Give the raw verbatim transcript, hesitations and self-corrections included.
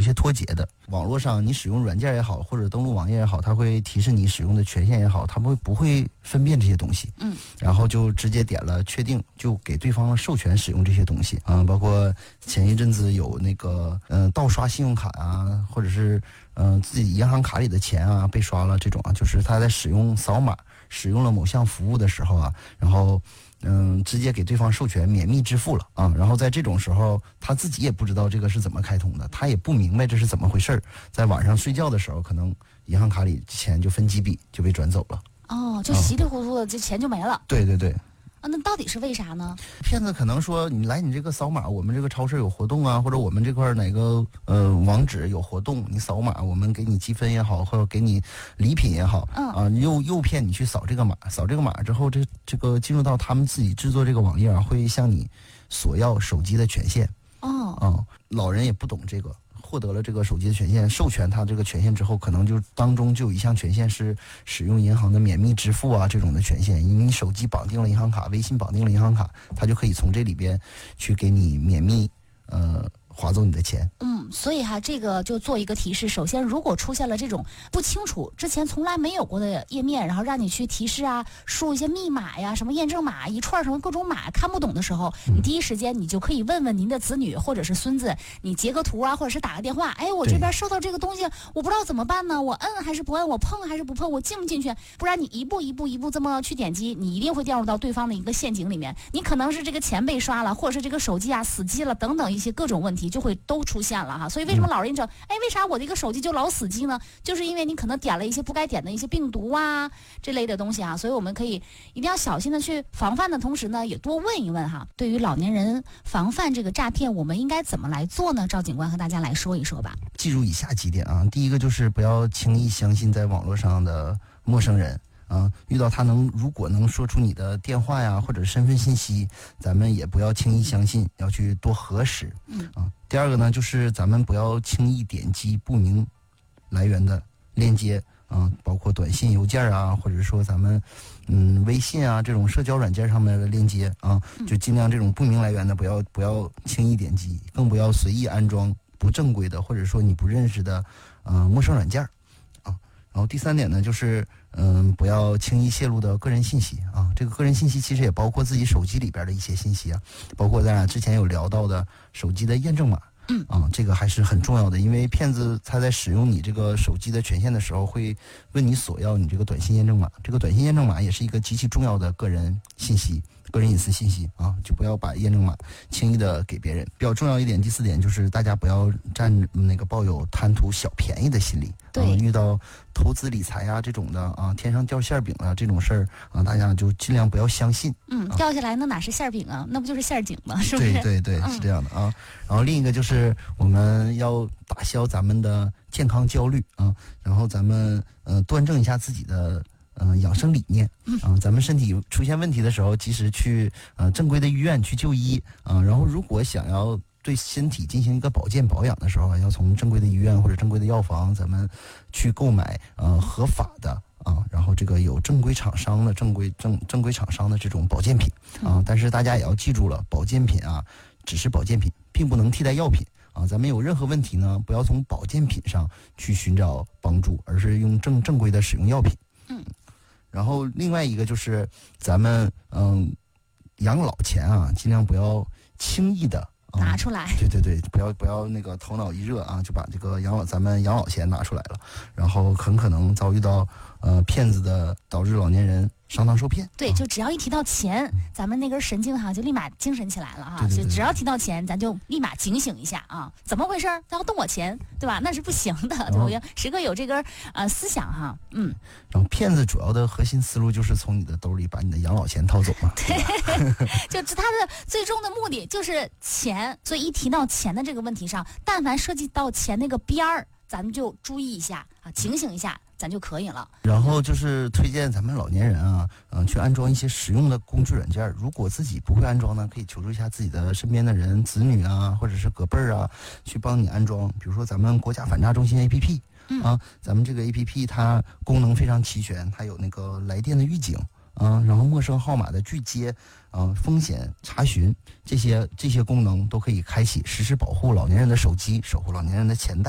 些脱节的。网络上你使用软件也好，或者登录网页也好，它会提示你使用的权限也好，它不会不会分辨这些东西。 嗯， 然后就直接点了确定，就给对方授权使用这些东西啊、呃，包括前一阵子有那个嗯、呃、盗刷信用卡啊，或者是嗯、呃、自己银行卡里的钱啊被刷了这种啊，就是他在使用扫码使用了某项服务的时候啊，然后嗯直接给对方授权免密支付了啊，然后在这种时候他自己也不知道这个是怎么开通的，他也不明白这是怎么回事，在晚上睡觉的时候，可能银行卡里钱就分几笔就被转走了。 哦，就稀里糊涂的，这钱就没了。 对对对。 啊，那到底是为啥呢？ 骗子可能说你来你这个扫码，我们这个超市有活动啊，或者我们这块哪个呃网址有活动，你扫码我们给你积分也好，或者给你礼品也好， 嗯啊，诱诱骗你去扫这个码，扫这个码之后，这这个进入到他们自己制作这个网页啊，会向你索要手机的权限。 哦， 啊，老人也不懂这个。获得了这个手机的权限，授权他这个权限之后，可能就当中就有一项权限是使用银行的免密支付啊这种的权限，因为你手机绑定了银行卡，微信绑定了银行卡，他就可以从这里边去给你免密呃划走你的钱。 嗯，所以哈，这个就做一个提示。首先，如果出现了这种不清楚、之前从来没有过的页面，然后让你去提示啊，输一些密码呀、什么验证码、一串什么各种码看不懂的时候，你第一时间你就可以问问您的子女或者是孙子，你截个图啊，或者是打个电话，哎，我这边收到这个东西，我不知道怎么办呢？我摁还是不摁？我碰还是不碰？我进不进去？不然你一步一步一步这么去点击，你一定会掉入到对方的一个陷阱里面。你可能是这个钱被刷了，或者是这个手机啊死机了等等一些各种问题就会都出现了哈。所以为什么老人讲，哎，为啥我这个手机就老死机呢？就是因为你可能点了一些不该点的一些病毒啊这类的东西啊。所以我们可以一定要小心的去防范的同时呢，也多问一问哈。对于老年人防范这个诈骗，我们应该怎么来做呢？赵警官和大家来说一说吧。 记住以下几点啊，第一个就是不要轻易相信在网络上的陌生人。啊，遇到他能如果能说出你的电话呀或者身份信息，咱们也不要轻易相信，要去多核实。 嗯啊，第二个呢，就是咱们不要轻易点击不明来源的链接啊，包括短信、邮件啊，或者说咱们嗯微信啊这种社交软件上面的链接啊，就尽量这种不明来源的不要不要轻易点击，更不要随意安装不正规的或者说你不认识的呃陌生软件啊。然后第三点呢，就是嗯，不要轻易泄露的个人信息啊。这个个人信息其实也包括自己手机里边的一些信息啊，包括咱俩之前有聊到的手机的验证码。 嗯啊，这个还是很重要的，因为骗子他在使用你这个手机的权限的时候，会问你索要你这个短信验证码。这个短信验证码也是一个极其重要的个人信息、个人隐私信息啊，就不要把验证码轻易的给别人。比较重要一点，第四点就是大家不要占那个抱有贪图小便宜的心理。 对， 啊、遇到投资理财啊这种的啊，天上掉馅饼啊这种事儿啊，大家就尽量不要相信。 嗯， 啊、 掉下来那哪是馅饼啊，那不就是馅饼吗？是不是？ 对对对，是这样的啊。然后另一个就是我们要打消咱们的健康焦虑啊，然后咱们呃端正一下自己的呃养生理念啊。咱们身体出现问题的时候，及时去呃正规的医院去就医啊。然后如果想要对身体进行一个保健保养的时候，要从正规的医院或者正规的药房，咱们去购买呃合法的啊，然后这个有正规厂商的正规正正规厂商的这种保健品啊。但是大家也要记住了，保健品啊只是保健品，并不能替代药品啊。咱们有任何问题呢，不要从保健品上去寻找帮助，而是用正正规的使用药品。 嗯。 然后另外一个就是咱们嗯养老钱啊，尽量不要轻易的。 嗯、拿出来， 对对对，不要不要那个头脑一热啊，就把这个养老咱们养老钱拿出来了，然后很可能遭遇到呃骗子的，导致老年人上当受骗。 对，就只要一提到钱，嗯、咱们那根神经哈就立马精神起来了哈。 对对对对， 就只要提到钱，咱就立马警醒一下啊，怎么回事？他要动我钱，对吧？那是不行的，对不对？时刻有这根呃思想哈，嗯。 然后骗子主要的核心思路就是从你的兜里把你的养老钱掏走嘛。 对，就他的最终的目的就是钱，所以一提到钱的这个问题上，但凡涉及到钱那个边儿，咱们就注意一下啊，警醒一下。咱就可以了。 然后就是推荐咱们老年人啊，嗯、呃，去安装一些实用的工具软件。如果自己不会安装呢，可以求助一下自己的身边的人、子女啊，或者是隔辈儿啊，去帮你安装。比如说咱们国家反诈中心 A P P， 嗯、 啊，咱们这个 A P P 它功能非常齐全，它有那个来电的预警啊，然后陌生号码的拒接啊，风险查询这些这些功能都可以开启，实时保护老年人的手机，守护老年人的钱袋。